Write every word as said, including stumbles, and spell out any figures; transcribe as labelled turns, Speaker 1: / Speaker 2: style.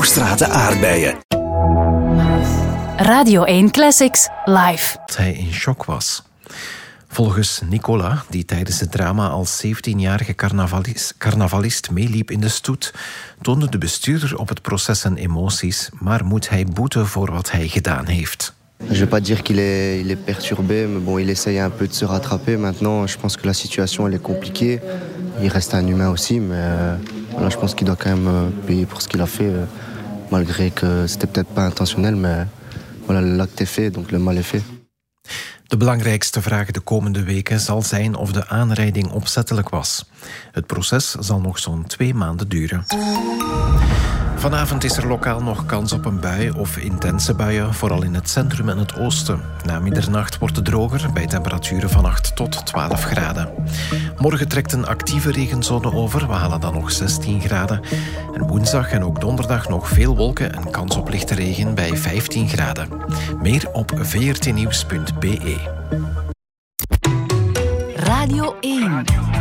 Speaker 1: Hoogstraten aardbeien.
Speaker 2: Radio één Classics live.
Speaker 3: Dat hij in shock was. Volgens Nicola, die tijdens het drama als zeventienjarige carnavalist, carnavalist meeliep in de stoet, toonde de bestuurder op het proces zijn emoties, maar moet hij boeten voor wat hij gedaan heeft.
Speaker 4: Je vais pas dire qu'il est, il est perturbé, mais bon, il essaye un peu de se rattraper. Maintenant, je pense que la situation elle est compliquée. Il reste un humain aussi, mais euh, voilà, je pense qu'il doit quand même euh, payer pour ce qu'il a fait, euh, malgré que c'était peut-être pas intentionnel, mais voilà, l'acte est fait, donc le mal est fait.
Speaker 3: De belangrijkste vraag de komende weken zal zijn of de aanrijding opzettelijk was. Het proces zal nog zo'n twee maanden duren. Vanavond is er lokaal nog kans op een bui of intense buien, vooral in het centrum en het oosten. Na middernacht wordt het droger, bij temperaturen van acht tot twaalf graden. Morgen trekt een actieve regenzone over, we halen dan nog zestien graden. En woensdag en ook donderdag nog veel wolken en kans op lichte regen bij vijftien graden. Meer op v r t nieuws punt b e.
Speaker 2: Radio één.